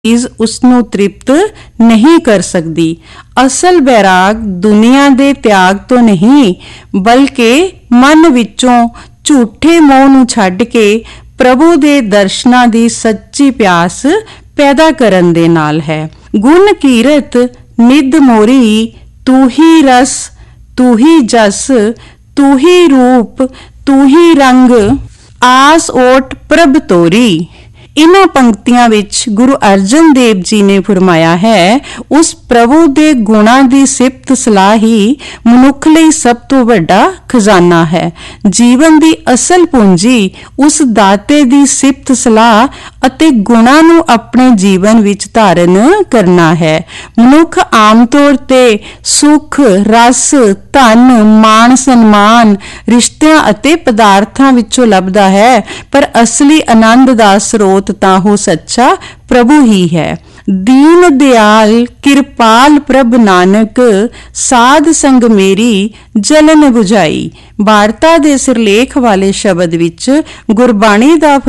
ਚੀਜ਼ ਉਸਨੂੰ ਤ੍ਰਿਪਤ ਨਹੀਂ ਕਰ ਸਕਦੀ। ਅਸਲ ਬੈਰਾਗ ਦੁਨੀਆ ਦੇ ਤਿਆਗ ਤੋਂ ਨਹੀਂ, ਬਲਕਿ ਮਨ ਵਿੱਚੋਂ ਝੂਠੇ ਮੋਹ ਨੂੰ ਛੱਡ ਕੇ ਪ੍ਰਭੂ ਦੇ ਦਰਸ਼ਨਾਂ ਦੀ ਸੱਚੀ ਪਿਆਸ ਪੈਦਾ ਕਰਨ ਦੇ ਨਾਲ ਹੈ। ਗੁਣ ਕੀਰਤ ਨਿਧ ਮੋਰੀ, ਤੂੰ ਹੀ ਰਸ, ਤੂੰ ਹੀ ਜਸ, ਤੂੰ ਹੀ ਰੂਪ, ਤੂੰ ਹੀ ਰੰਗ, ਆਸ ਓਟ ਪ੍ਰਭ ਤੋਰੀ। ਇਨ੍ਹਾਂ ਪੰਕਤੀਆਂ ਵਿੱਚ ਗੁਰੂ ਅਰਜਨ ਦੇਵ ਜੀ ਨੇ ਫਰਮਾਇਆ ਹੈ, ਉਸ ਪ੍ਰਭੂ ਦੇ ਗੁਣਾਂ ਦੀ ਸਿਫਤ ਸਲਾਹ ਹੀ ਮਨੁੱਖ ਲਈ ਸਭ ਤੋਂ ਵੱਡਾ ਖਜ਼ਾਨਾ ਹੈ। ਜੀਵਨ ਦੀ ਅਸਲ ਪੂੰਜੀ ਉਸ ਦਾਤੇ ਦੀ ਸਿਫਤ ਸਲਾਹ ਅਤੇ ਗੁਣਾਂ ਨੂੰ ਆਪਣੇ ਜੀਵਨ ਵਿੱਚ ਧਾਰਨ ਕਰਨਾ ਹੈ। ਮਨੁੱਖ ਆਮ ਤੌਰ ਤੇ ਸੁੱਖ, ਰਸ, ਧਨ, ਮਾਣ ਸਨਮਾਨ, ਰਿਸ਼ਤਿਆਂ ਅਤੇ ਪਦਾਰਥਾਂ ਵਿੱਚੋਂ ਲੱਭਦਾ ਹੈ, ਪਰ ਅਸਲੀ ਆਨੰਦ ਦਾ ਸਰੋਤ ਤਾਂ ਉਹ ਸੱਚਾ ਪ੍ਰਭੂ ਹੀ ਹੈ। ਦੀਨ ਦਿਆਲ ਕਿਰਪਾਲ ਪ੍ਰਭ ਨਾਨਕ, ਸਾਧ ਸੰਗ ਮੇਰੀ ਜਲਨ ਬੁਝਾਈ। ਵਾਰਤਾ ਦੇ ਸਿਰਲੇਖ ਵਾਲੇ ਸ਼ਬਦ ਵਿੱਚ ਗੁਰਬਾਣੀ ਦਾ